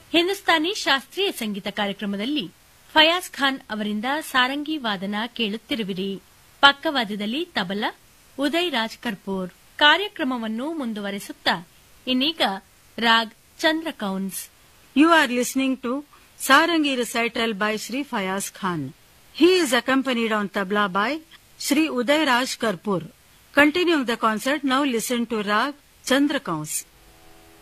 ಹಿಂದೂಸ್ತಾನಿ ಶಾಸ್ತ್ರೀಯ ಸಂಗೀತ ಕಾರ್ಯಕ್ರಮದಲ್ಲಿ ಫಯಾಜ್ ಖಾನ್ ಅವರಿಂದ ಸಾರಂಗಿ ವಾದನ ಕೇಳುತ್ತಿರುವಿರಿ. ಪಕ್ಕವಾದ್ಯದಲ್ಲಿ ತಬಲಾ ಉದಯ್ ರಾಜ್ ಕರ್ಪೂರ್. ಕಾರ್ಯಕ್ರಮವನ್ನು ಮುಂದುವರೆಸುತ್ತಾ ಇನ್ನೀಗ raag ಚಂದ್ರಕೌನ್ಸ್. You are listening to Sarangi recital by Shri Fayaz Khan. He is accompanied on tabla by Shri Uday Raj Karpur. Continuing the concert, now listen to Rag Chandrakauns.